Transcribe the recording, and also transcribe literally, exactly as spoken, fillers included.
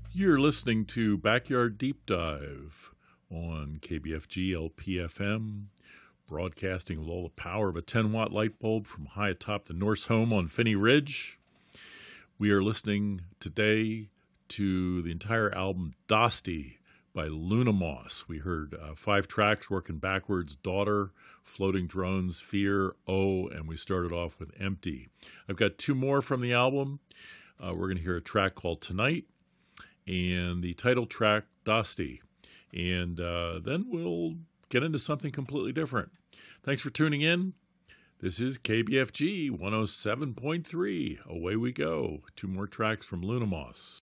You're listening to Backyard Deep Dive on K B F G L P F M, broadcasting with all the power of a ten watt light bulb from high atop the Norse home on Finney Ridge. We are listening today to the entire album Dosti by Luna Moss. We heard uh, five tracks working backwards: Daughter, Floating Drones, Fear, Oh, and we started off with Empty. I've got two more from the album. Uh, we're going to hear a track called Tonight and the title track, Dosti. And uh, then we'll get into something completely different. Thanks for tuning in. This is K B F G one oh seven point three. Away we go. Two more tracks from Luna Moss.